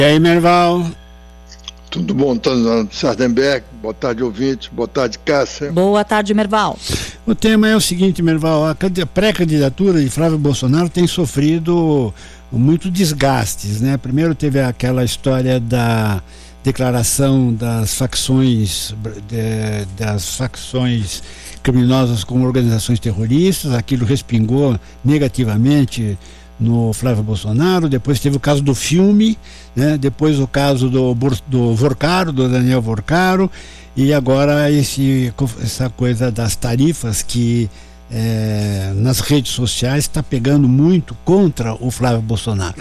E aí, Merval? Tudo bom, Antônio Sardenberg? Boa tarde, ouvintes. Boa tarde, Cássia. Boa tarde, Merval. O tema é o seguinte, Merval: a pré-candidatura de Flávio Bolsonaro tem sofrido muito desgastes, né? Primeiro teve aquela história da declaração das facções criminosas como organizações terroristas. Aquilo respingou negativamente no Flávio Bolsonaro. Depois teve o caso do filme, né? Depois o caso do Vorcaro, do Daniel Vorcaro, e agora essa coisa das tarifas que nas redes sociais está pegando muito contra o Flávio Bolsonaro.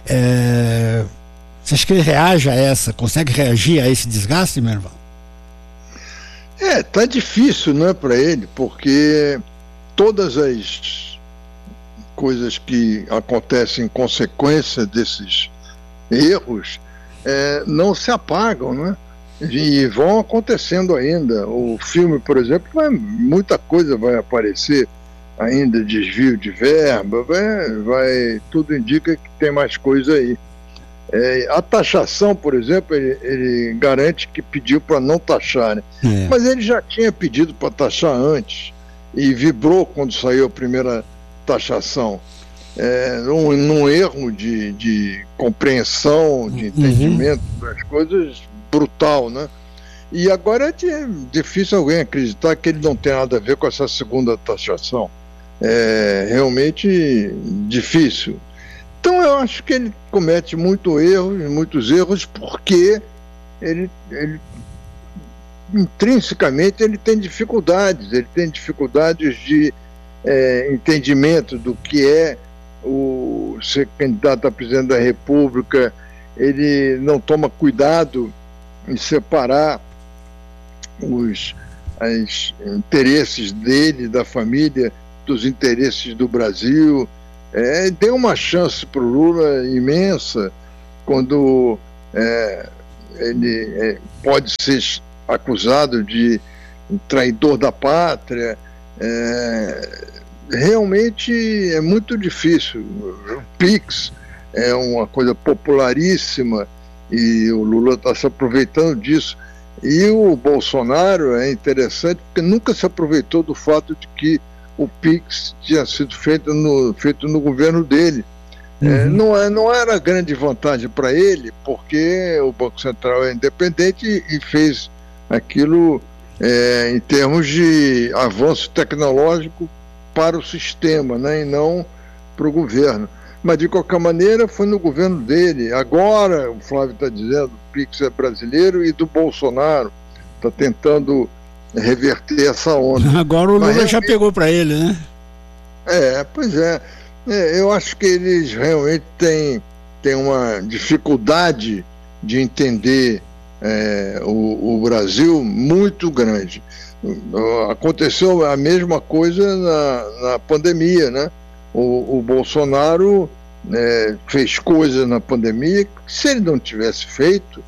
Você acha que ele consegue reagir a esse desgaste, Merval? Tá difícil, não é, para ele, porque todas as coisas que acontecem em consequência desses erros não se apagam, né? E vão acontecendo ainda. O filme, por exemplo, muita coisa vai aparecer ainda, desvio de verba, tudo indica que tem mais coisa aí. A taxação, por exemplo, ele garante que pediu para não taxar, né? Mas ele já tinha pedido para taxar antes e vibrou quando saiu a primeira taxação, num erro de compreensão, de entendimento das coisas brutal, né? E agora é difícil alguém acreditar que ele não tem nada a ver com essa segunda taxação. É realmente difícil. Então eu acho que ele comete muitos erros, porque ele intrinsecamente ele tem dificuldades de entendimento do que é o ser candidato a presidente da República. Ele não toma cuidado em separar os interesses dele, da família, dos interesses do Brasil. Deu uma chance para o Lula imensa quando ele pode ser acusado de traidor da pátria. Realmente é muito difícil. O PIX é uma coisa popularíssima e o Lula está se aproveitando disso. E o Bolsonaro é interessante porque nunca se aproveitou do fato de que o PIX tinha sido feito no governo dele. Não era grande vantagem para ele, porque o Banco Central é independente e fez aquilo em termos de avanço tecnológico para o sistema, né, e não para o governo. Mas, de qualquer maneira, foi no governo dele. Agora, o Flávio está dizendo, o PIX é brasileiro e do Bolsonaro. Está tentando reverter essa onda. Agora o Lula já pegou para ele, né? Pois é. Eu acho que eles realmente têm uma dificuldade de entender o Brasil muito grande. Aconteceu a mesma coisa na pandemia, né? O Bolsonaro fez coisas na pandemia que, se ele não tivesse feito,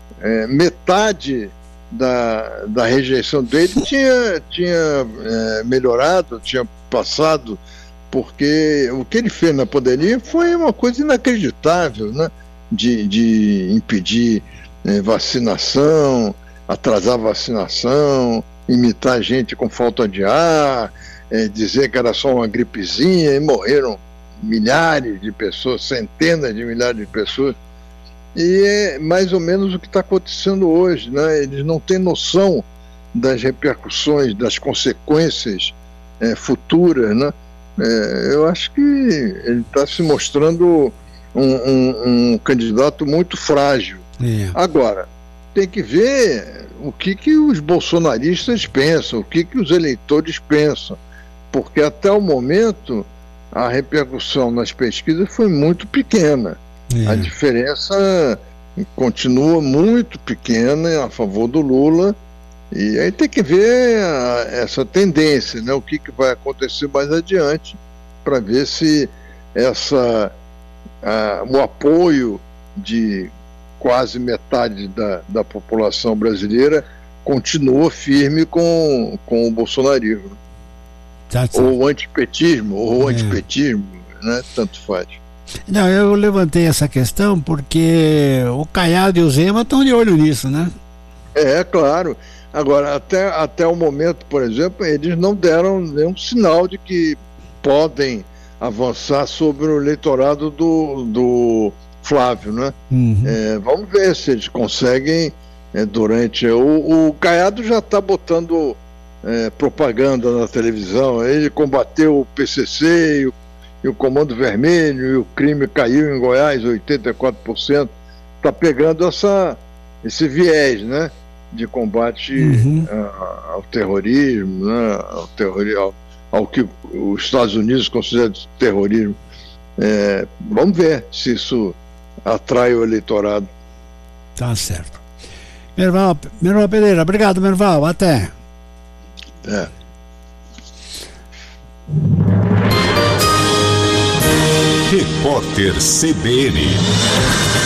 metade da rejeição dele tinha melhorado, tinha passado, porque o que ele fez na pandemia foi uma coisa inacreditável, né? De impedir vacinação, atrasar vacinação, imitar gente com falta de ar, dizer que era só uma gripezinha, e morreram milhares de pessoas, centenas de milhares de pessoas. E é mais ou menos o que está acontecendo hoje, né? Eles não têm noção das repercussões, das consequências futuras, né? Eu acho que ele está se mostrando um candidato muito frágil. Agora, tem que ver o que os bolsonaristas pensam, o que os eleitores pensam, porque até o momento a repercussão nas pesquisas foi muito pequena. A diferença continua muito pequena a favor do Lula, e aí tem que ver essa tendência, né? O que vai acontecer mais adiante, para ver se o apoio de quase metade da população brasileira continua firme com o bolsonarismo. Ou o antipetismo, né? Tanto faz. Não, eu levantei essa questão porque o Caiado e o Zema estão de olho nisso, né? Claro. Agora, até o momento, por exemplo, eles não deram nenhum sinal de que podem avançar sobre o eleitorado do Flávio, né? Uhum. Vamos ver se eles conseguem durante... O Caiado já está botando propaganda na televisão, ele combateu o PCC e o Comando Vermelho, e o crime caiu em Goiás 84%, está pegando esse viés, né, de combate ao terrorismo, né, ao que os Estados Unidos consideram terrorismo. Vamos ver se isso atrai o eleitorado. Tá certo. Merval Pereira, obrigado, Merval, até. Repórter CBN.